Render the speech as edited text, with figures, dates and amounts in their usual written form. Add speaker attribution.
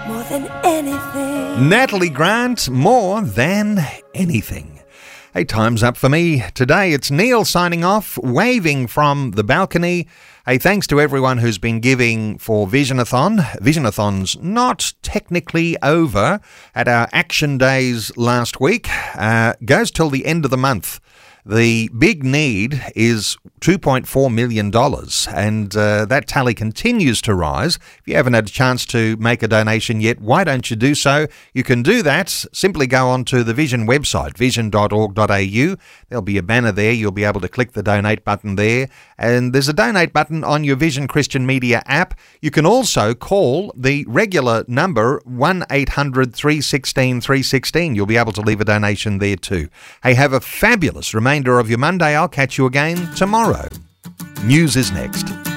Speaker 1: more than anything.
Speaker 2: Natalie Grant, More Than Anything. Hey, time's up for me. Today it's Neil signing off, waving from the balcony. Hey, thanks to everyone who's been giving for Visionathon. Visionathon's not technically over at our action days last week. Goes till the end of the month. The big need is $2.4 million, and that tally continues to rise. If you haven't had a chance to make a donation yet, why don't you do so? You can do that. Simply go onto the Vision website, vision.org.au. There'll be a banner there. You'll be able to click the donate button there. And there's a donate button on your Vision Christian Media app. You can also call the regular number 1-800-316-316. You'll be able to leave a donation there too. Hey, have a fabulous remainder of your Monday. I'll catch you again tomorrow. News is next.